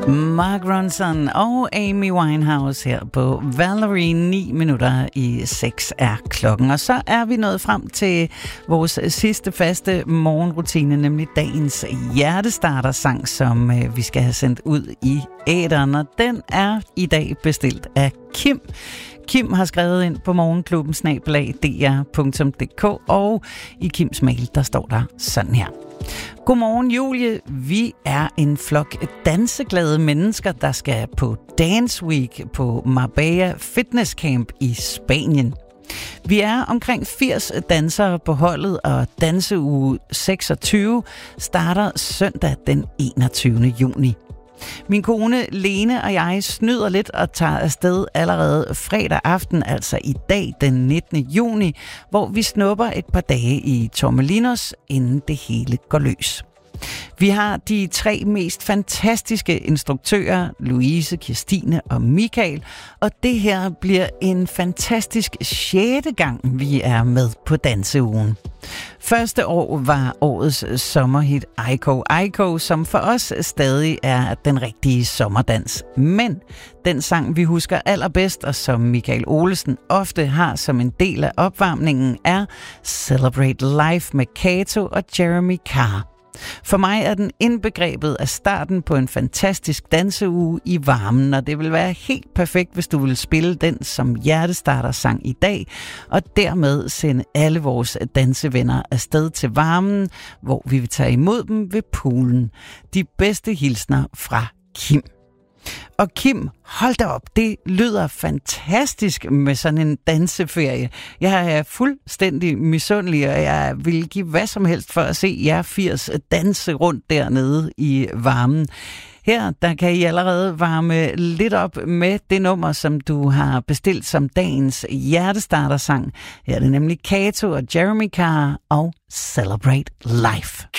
Mark Ronson og Amy Winehouse her på Valerie. 9 minutter i 6 er klokken. Og så er vi nået frem til vores sidste faste morgenrutine, nemlig dagens hjertestarter-sang, som vi skal have sendt ud i æteren. Og den er i dag bestilt af Kim. Kim har skrevet ind på morgenklubben@dr.dk, og i Kims mail, der står der sådan her. Godmorgen, Julie. Vi er en flok danseglade mennesker, der skal på Dance Week på Marbella Fitness Camp i Spanien. Vi er omkring 80 dansere på holdet, og danseuge 26 starter søndag den 21. juni. Min kone Lene og jeg snyder lidt og tager afsted allerede fredag aften, altså i dag den 19. juni, hvor vi snupper et par dage i Torremolinos, inden det hele går løs. Vi har de 3 mest fantastiske instruktører, Louise, Kirstine og Michael, og det her bliver en fantastisk 6. gang, vi er med på danseugen. Første år var årets sommerhit Aiko Aiko, som for os stadig er den rigtige sommerdans. Men den sang, vi husker allerbedst, og som Michael Olesen ofte har som en del af opvarmningen, er Celebrate Life med Kato og Jeremy Carr. For mig er den indbegrebet af starten på en fantastisk danseuge i varmen, og det vil være helt perfekt, hvis du vil spille den som hjertestarter-sang i dag, og dermed sende alle vores dansevenner afsted til varmen, hvor vi vil tage imod dem ved poolen. De bedste hilsner fra Kim. Og Kim, hold da op, det lyder fantastisk med sådan en danseferie. Jeg er fuldstændig misundelig, og jeg vil give hvad som helst for at se jer 80 danse rundt dernede i varmen. Her, der kan I allerede varme lidt op med det nummer, som du har bestilt som dagens hjertestarter-sang. Her er det nemlig Kato og Jeremy Carr og Celebrate Life.